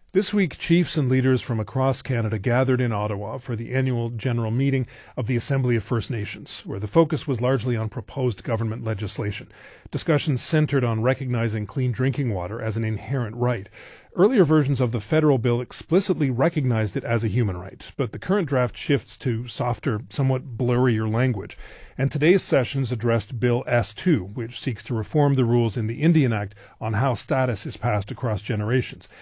This week, chiefs and leaders from across Canada gathered in Ottawa for the annual general meeting of the Assembly of First Nations, where the focus was largely on proposed government legislation. Discussions centered on recognizing clean drinking water as an inherent right. Earlier versions of the federal bill explicitly recognized it as a human right, but the current draft shifts to softer, somewhat blurrier language. And today's sessions addressed Bill S2, which seeks to reform the rules in the Indian Act on how status is passed across generations.